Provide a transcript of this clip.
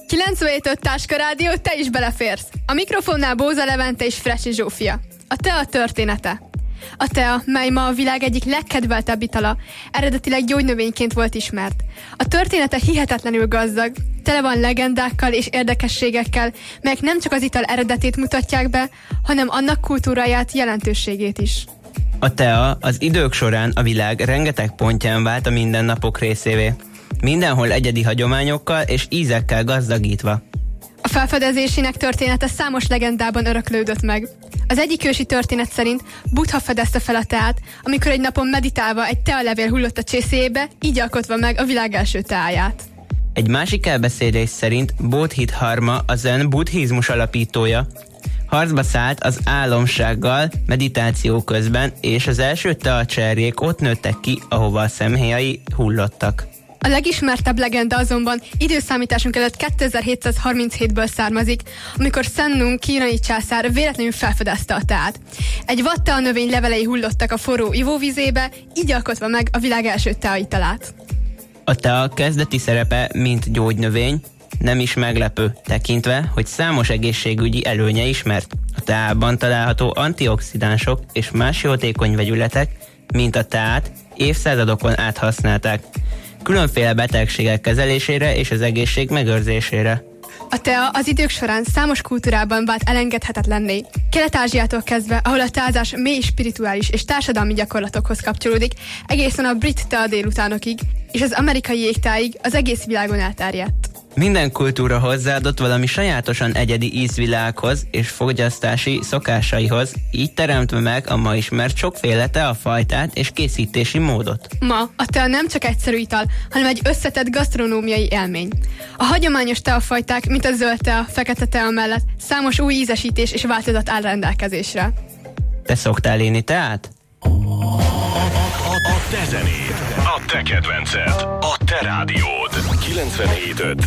97.5 Táska Rádió, te is beleférsz. A mikrofonnál Bóza Levente és Fresi Zsófia. A tea története. A tea, mely ma a világ egyik legkedveltebb itala, eredetileg gyógynövényként volt ismert. A története hihetetlenül gazdag, tele van legendákkal és érdekességekkel, melyek nem csak az ital eredetét mutatják be, hanem annak kultúráját, jelentőségét is. A tea az idők során a világ rengeteg pontján vált a mindennapok részévé. Mindenhol egyedi hagyományokkal és ízekkel gazdagítva. A felfedezésének története számos legendában öröklődött meg. Az egyik ősi történet szerint Buddha fedezte fel a teát, amikor egy napon meditálva egy tealevél hullott a csészéjébe, így alkotva meg a világ első teáját. Egy másik elbeszélés szerint Bodhidharma a zen buddhizmus alapítója. Harcba szállt az álomsággal meditáció közben, és az első teacserjék ott nőttek ki, ahova a szemhéjai hullottak. A legismertebb legenda azonban időszámításunk előtt 2737-ből származik, amikor Sennung kínai császár véletlenül felfedezte a teát. Egy vadtea növény levelei hullottak a forró ivóvizébe, így alkotva meg a világ első teaitalát. A tea kezdeti szerepe, mint gyógynövény, nem is meglepő, tekintve, hogy számos egészségügyi előnye ismert. A teában található antioxidánsok és más jótékony vegyületek, mint a teát, évszázadokon át használták. Különféle betegségek kezelésére és az egészség megőrzésére. A tea az idők során számos kultúrában vált elengedhetetlenné. Kelet-Ázsiától kezdve, ahol a teázás mély spirituális és társadalmi gyakorlatokhoz kapcsolódik, egészen a brit tea délutánokig, és az amerikai jégtáig az egész világon elterjedt. Minden kultúra hozzáadott valami sajátosan egyedi ízvilághoz és fogyasztási szokásaihoz, így teremtve meg a ma ismert sokféle teafajtát és készítési módot. Ma a tea nem csak egyszerű ital, hanem egy összetett gasztronómiai élmény. A hagyományos teafajták, mint a zöld tea, fekete tea mellett számos új ízesítés és változat áll rendelkezésre. Te szoktál inni teát? A te zenéd, a te kedvenced, a te rádiód. 97.5